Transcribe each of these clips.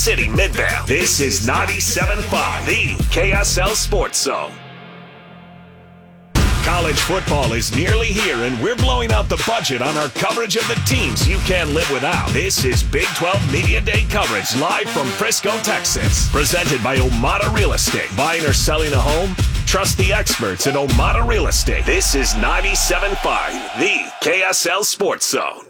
City, Midvale. This is 97.5, the KSL Sports Zone. College football is nearly here, and we're blowing out the budget on our coverage of the teams you can't live without. This is Big 12 Media Day coverage live from Frisco, Texas. Presented by Omada Real Estate. Buying or selling a home? Trust the experts at Omada Real Estate. This is 97.5, the KSL Sports Zone.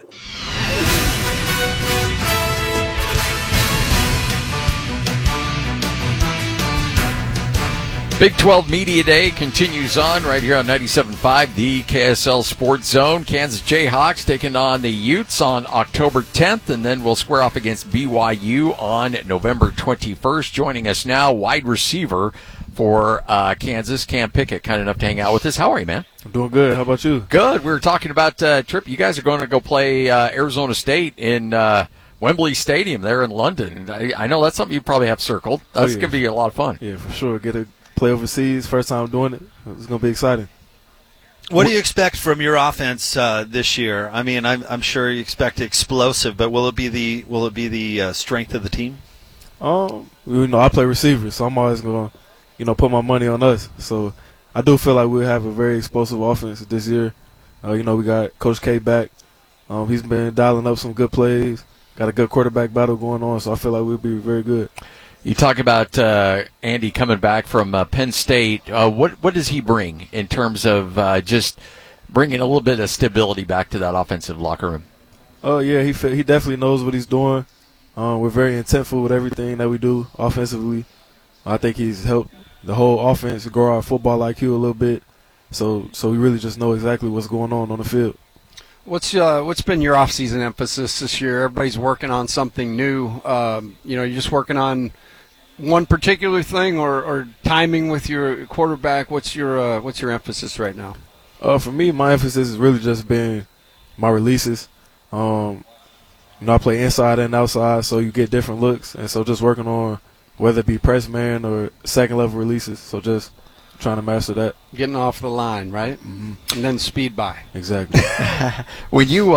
Big 12 Media Day continues on right here on 97.5, the KSL Sports Zone. Kansas Jayhawks taking on the Utes on October 10th, and then we'll square off against BYU on November 21st. Joining us now, wide receiver for Kansas, Cam Pickett, kind enough to hang out with us. How are you, man? I'm doing good. How about you? Good. We were talking about trip. You guys are going to go play Arizona State in Wembley Stadium there in London. I know that's something you probably have circled. That's going to be a lot of fun. Yeah, for sure. Get to play overseas. First time doing it. It's going to be exciting. What do you expect from your offense this year? I mean, I'm sure you expect explosive, but will it be the strength of the team? I play receiver, so I'm always going to put my money on us. So I do feel like we'll have a very explosive offense this year. We got Coach K back. He's been dialing up some good plays. Got a good quarterback battle going on, so I feel like we'll be very good. You talk about Andy coming back from Penn State. What does he bring in terms of just bringing a little bit of stability back to that offensive locker room? Oh, yeah, he definitely knows what he's doing. We're very intentful with everything that we do offensively. I think he's helped the whole offense grow our football IQ a little bit. So we really just know exactly what's going on the field. What's been your off-season emphasis this year? Everybody's working on something new. You're just working on one particular thing, or timing with your quarterback. What's your emphasis right now? For me, my emphasis has really just been my releases. I play inside and outside, so you get different looks, and so just working on whether it be press man or second level releases. So just trying to master that. Getting off the line, right? Mm-hmm. And then speed by. Exactly. When you,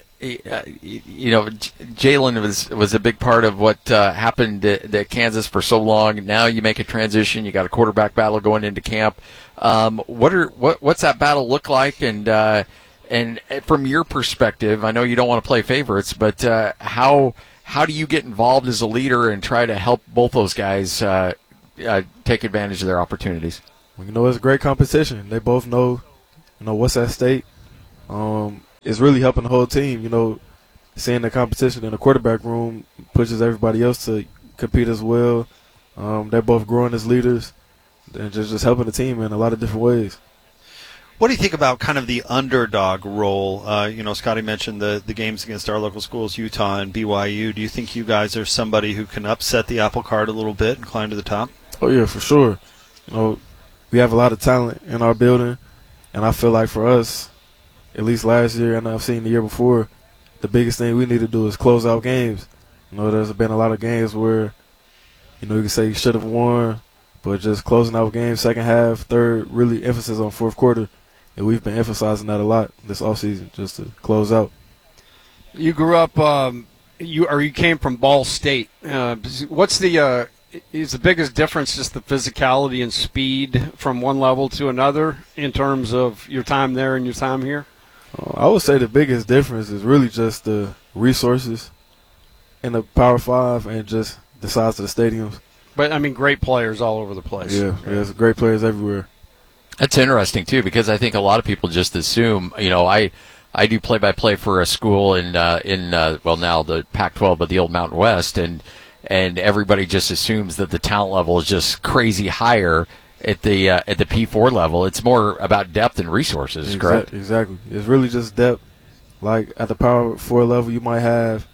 Jalen was a big part of what happened at Kansas for so long. Now you make a transition. You got a quarterback battle going into camp. What's that battle look like? And from your perspective, I know you don't want to play favorites, but how do you get involved as a leader and try to help both those guys take advantage of their opportunities? It's a great competition. They both know, what's at stake. It's really helping the whole team. Seeing the competition in the quarterback room pushes everybody else to compete as well. They're both growing as leaders and just helping the team in a lot of different ways. What do you think about kind of the underdog role? Scotty mentioned the games against our local schools, Utah and BYU. Do you think you guys are somebody who can upset the apple cart a little bit and climb to the top? Oh, yeah, for sure. We have a lot of talent in our building, and I feel like for us, at least last year and I've seen the year before, the biggest thing we need to do is close out games. There's been a lot of games where, you can say you should have won, but just closing out games, second half, third, really emphasis on fourth quarter. And we've been emphasizing that a lot this offseason, just to close out. You grew up, you came from Ball State. Is the biggest difference just the physicality and speed from one level to another in terms of your time there and your time here? I would say the biggest difference is really just the resources in the Power 5 and just the size of the stadiums. But, great players all over the place. Yeah, there's great players everywhere. That's interesting, too, because I think a lot of people just assume, I do play-by-play for a school in now the Pac-12, but the old Mountain West, and everybody just assumes that the talent level is just crazy higher at the P4 level. It's more about depth and resources, correct? Exactly. It's really just depth. Like at the Power 4 level, you might have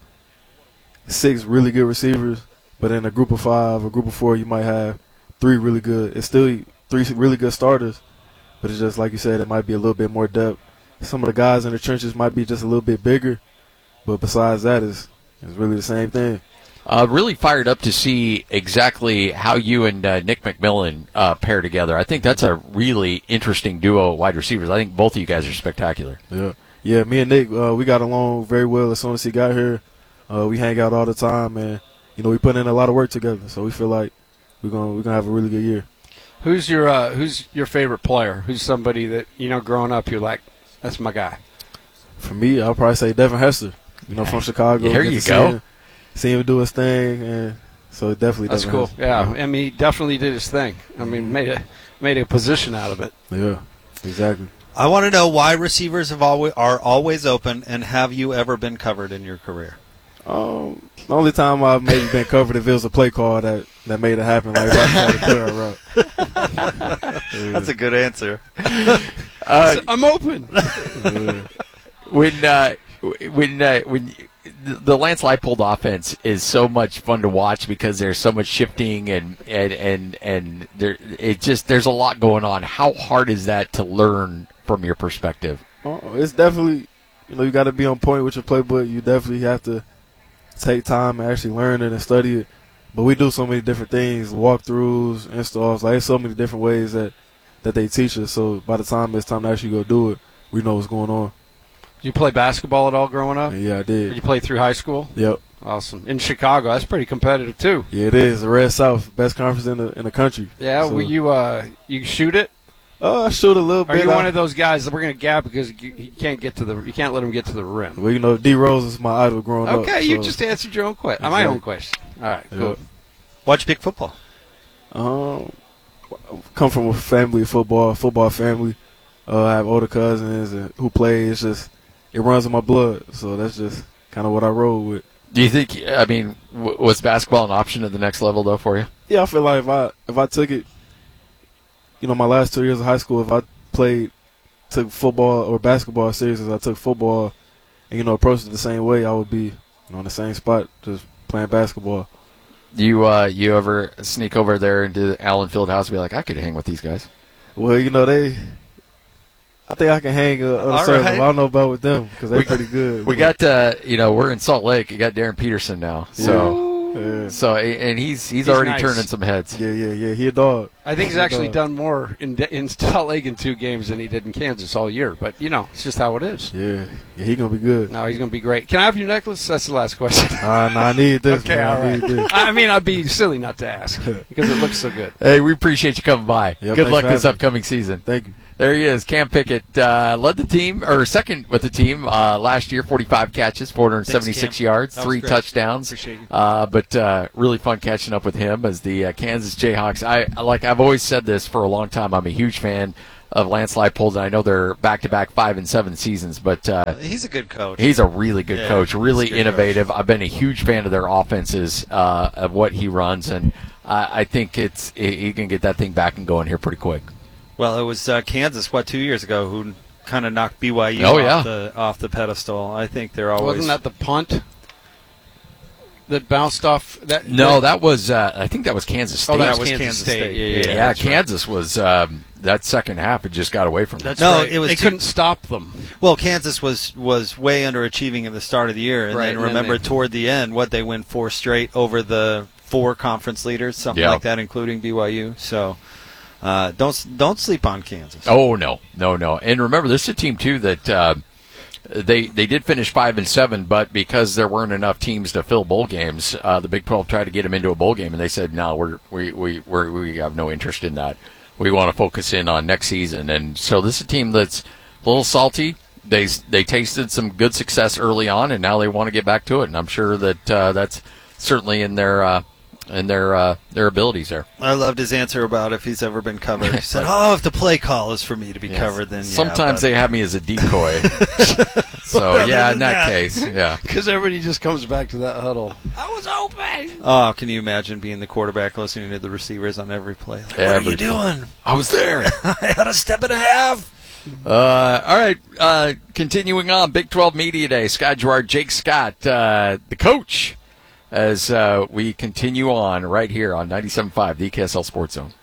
6 really good receivers, but in a group of 5 or group of 4, you might have 3 really good. It's still 3 really good starters, but it's just like you said, it might be a little bit more depth. Some of the guys in the trenches might be just a little bit bigger, but besides that, it's really the same thing. Really fired up to see exactly how you and Nick McMillan pair together. I think that's a really interesting duo of wide receivers. I think both of you guys are spectacular. Yeah. Me and Nick, we got along very well as soon as he got here. We hang out all the time, and we put in a lot of work together. So we feel like we're gonna have a really good year. Who's your favorite player? Who's somebody that, growing up, you're like, that's my guy? For me, I'll probably say Devin Hester. From Chicago. There you go. See him do his thing, and so it definitely that's Devin cool. Hester. Yeah, I mean, he definitely did his thing. I mean, made a position out of it. Yeah, exactly. I want to know why receivers are always open, and have you ever been covered in your career? The only time I've maybe been covered if it was a play call that made it happen, like right before the clear route. That's a good answer. I'm open. When the Lance Leipold offense is so much fun to watch because there's so much shifting and there's a lot going on. How hard is that to learn from your perspective? It's definitely, you got to be on point with your playbook. You definitely have to take time and actually learn it and study it. But we do so many different things, walkthroughs, installs. Like, there's so many different ways that they teach us. So by the time it's time to actually go do it, we know what's going on. Did you play basketball at all growing up? Yeah, I did. Did you play through high school? Yep. Awesome. In Chicago, that's pretty competitive too. Yeah, it is. The Red South, best conference in the country. Yeah, so. You shoot it? I shoot a little bit. Are you one of those guys that we're going to gap because you can't let him get to the rim? Well, D Rose is my idol growing up. Okay, you just answered your own question. My own question. All right, cool. Yep. Why'd you pick football? Come from a family of football family. I have older cousins who play. It's just it runs in my blood, so that's just kind of what I roll with. Do you think? I mean, was basketball an option at the next level though for you? Yeah, I feel like if I took it, my last 2 years of high school, if I took football or basketball serious as I took football, and approached it the same way, I would be on the same spot, just playing basketball. You ever sneak over there into the Allen Fieldhouse and be like, I could hang with these guys? Well, I think I can hang on a certain level. I don't know about with them because they're pretty good. We got, we're in Salt Lake. You got Darren Peterson now, so yeah. and he's already nice. Turning some heads. Yeah. He a dog. I think he's actually done more in Salt Lake in 2 games than he did in Kansas all year. But it's just how it is. Yeah, he's gonna be good. No, he's gonna be great. Can I have your necklace? That's the last question. No, I need this. Okay, man. all I right. need this. I mean, I'd be silly not to ask because it looks so good. Hey, we appreciate you coming by. Yep, Good luck for this having me. upcoming season. Thank you. There he is. Cam Pickett led the team, or second with the team last year, 45 catches, 476 Thanks, yards, That was 3 great. touchdowns. Appreciate you. But really fun catching up with him as the Kansas Jayhawks. I've always said this for a long time. I'm a huge fan of Lance Leipold, and I know they're back-to-back 5 and 7 seasons, but He's a good coach. he's a really good coach, really he's a good innovative. I've been a huge fan of their offenses, of what he runs, and I think he can get that thing back and going here pretty quick. Well, it was Kansas, 2 years ago, who kind of knocked BYU off the pedestal. I think they're always. Wasn't that the punt that bounced off? That was I think that was Kansas State. Oh, that was was Kansas Kansas State. State. Yeah, Yeah, that's right. Kansas was that second half. It just got away from them. That's No, right. it was they too- couldn't stop them. Well, Kansas was way underachieving at the start of the year, and Right, then and then remember they- toward the end, they win 4 straight over the 4 conference leaders, something Yeah. like that, including BYU. So don't sleep on Kansas. Oh no. And remember, this is a team too that they did finish 5 and 7, but because there weren't enough teams to fill bowl games, the Big 12 tried to get them into a bowl game, and they said, "No, we have no interest in that. We want to focus in on next season." And so this is a team that's a little salty. They tasted some good success early on, and now they want to get back to it. And I'm sure that that's certainly in their abilities there. I loved his answer about if he's ever been covered. He said, if the play call is for me to be covered, then Sometimes they have me as a decoy. So, in that case, yeah. Because everybody just comes back to that huddle. I was open. Oh, can you imagine being the quarterback listening to the receivers on every play? Like, Yeah, what are you doing? I was there. I had a step and a half. All right, continuing on, Big 12 Media Day. Scott Gerard, Jake Scott, the coach, as we continue on right here on 97.5, the KSL Sports Zone.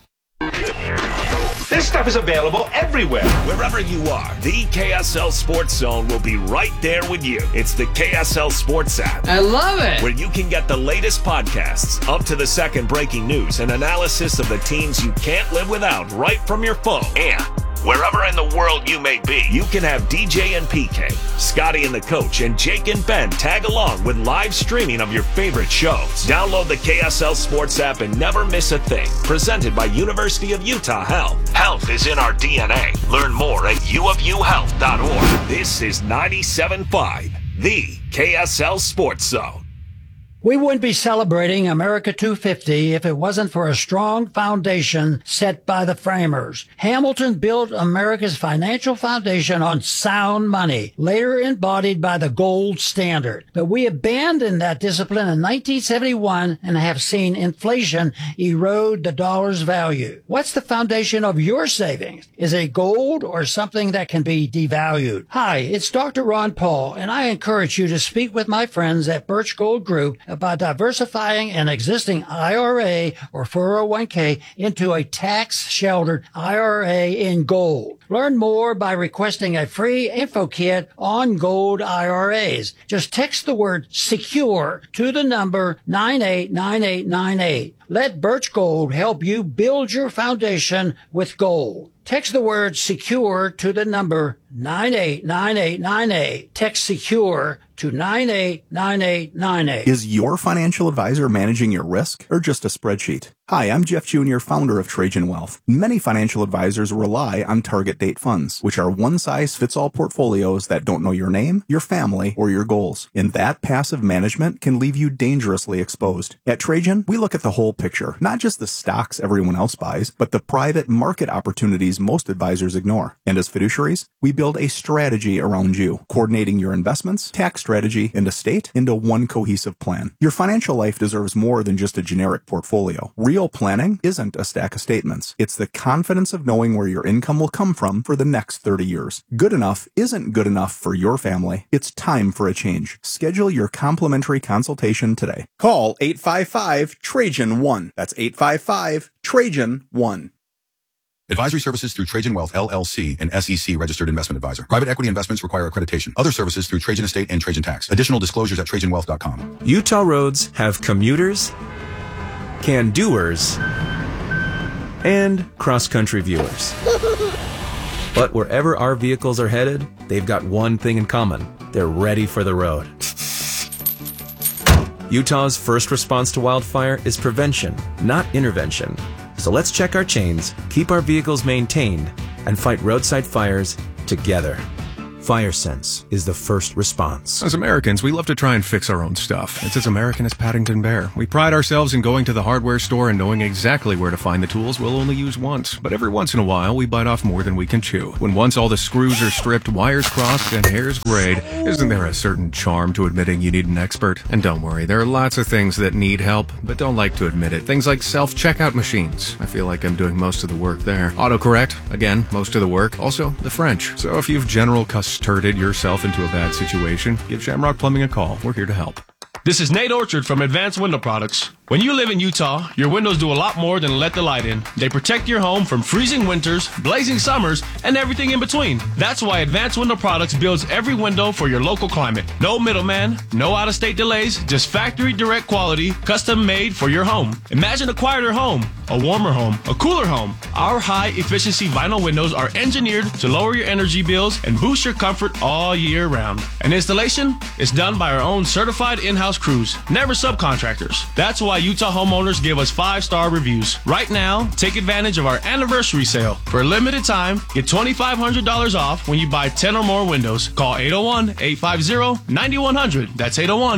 This stuff is available everywhere. Wherever you are, the KSL Sports Zone will be right there with you. It's the KSL Sports app, I love it. where you can get the latest podcasts, up-to-the-second breaking news, and analysis of the teams you can't live without right from your phone. And Wherever in the world you may be, you can have DJ and PK, Scotty and the coach, and Jake and Ben tag along with live streaming of your favorite shows. Download the KSL Sports app and never miss a thing. Presented by University of Utah Health. Health is in our DNA. Learn more at uofuhealth.org. This is 97.5, the KSL Sports Zone. We wouldn't be celebrating America 250 if it wasn't for a strong foundation set by the framers. Hamilton built America's financial foundation on sound money, later embodied by the gold standard. But we abandoned that discipline in 1971 and have seen inflation erode the dollar's value. What's the foundation of your savings? Is it gold or something that can be devalued? Hi, it's Dr. Ron Paul, and I encourage you to speak with my friends at Birch Gold Group about diversifying an existing IRA or 401k into a tax-sheltered IRA in gold. Learn more by requesting a free info kit on gold IRAs. Just text the word SECURE to the number 989898. Let Birch Gold help you build your foundation with gold. Text the word SECURE to the number 989898. Text SECURE to 989898. Is your financial advisor managing your risk or just a spreadsheet? Hi, I'm Jeff Jr., founder of Trajan Wealth. Many financial advisors rely on target date funds, which are one-size-fits-all portfolios that don't know your name, your family, or your goals. And that passive management can leave you dangerously exposed. At Trajan, we look at the whole picture, not just the stocks everyone else buys, but the private market opportunities most advisors ignore. And as fiduciaries, we build a strategy around you, coordinating your investments, tax strategy, and estate into one cohesive plan. Your financial life deserves more than just a generic portfolio. Real planning isn't a stack of statements. It's the confidence of knowing where your income will come from for the next 30 years. Good enough isn't good enough for your family. It's time for a change. Schedule your complimentary consultation today. Call 855-TRAJAN-1. That's 855-TRAJAN-1. Advisory services through Trajan Wealth, LLC, an SEC registered investment advisor. Private equity investments require accreditation. Other services through Trajan Estate and Trajan Tax. Additional disclosures at TrajanWealth.com. Utah roads have commuters, can-doers, and cross-country viewers. But wherever our vehicles are headed, they've got one thing in common. They're ready for the road. Utah's first response to wildfire is prevention, not intervention. So let's check our chains, keep our vehicles maintained, and fight roadside fires together. FireSense is the first response. As Americans, we love to try and fix our own stuff. It's as American as Paddington Bear. We pride ourselves in going to the hardware store and knowing exactly where to find the tools we'll only use once. But every once in a while, we bite off more than we can chew. When once all the screws are stripped, wires crossed, and hairs grayed, isn't there a certain charm to admitting you need an expert? And don't worry, there are lots of things that need help, but don't like to admit it. Things like self-checkout machines. I feel like I'm doing most of the work there. Autocorrect. Again, most of the work. Also, the French. So if you've general turted yourself into a bad situation, give Shamrock Plumbing a call. We're here to help. This is Nate Orchard from Advanced Window Products. When you live in Utah, your windows do a lot more than let the light in. They protect your home from freezing winters, blazing summers, and everything in between. That's why Advanced Window Products builds every window for your local climate. No middleman, no out-of-state delays, just factory direct quality, custom made for your home. Imagine a quieter home, a warmer home, a cooler home. Our high-efficiency vinyl windows are engineered to lower your energy bills and boost your comfort all year round. And installation is done by our own certified in-house crews, never subcontractors. That's why Utah homeowners give us 5-star reviews. Right now, take advantage of our anniversary sale. For a limited time, get $2,500 off when you buy 10 or more windows. Call 801-850-9100. That's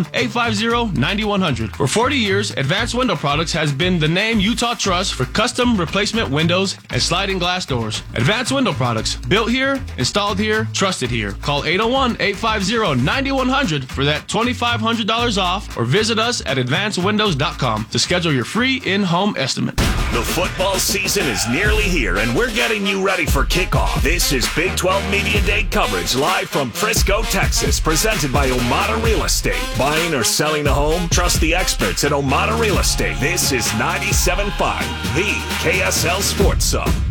801-850-9100. For 40 years, Advanced Window Products has been the name Utah trusts for custom replacement windows and sliding glass doors. Advanced Window Products, built here, installed here, trusted here. Call 801-850-9100 for that $2,500 off, or visit us at advancedwindows.com to schedule your free in-home estimate. The football season is nearly here, and we're getting you ready for kickoff. This is Big 12 Media Day coverage live from Frisco, Texas, presented by Omada Real Estate. Buying or selling a home? Trust the experts at Omada Real Estate. This is 97.5, the KSL Sports Zone.